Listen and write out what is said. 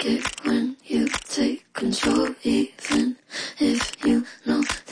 it when you take control, even if you know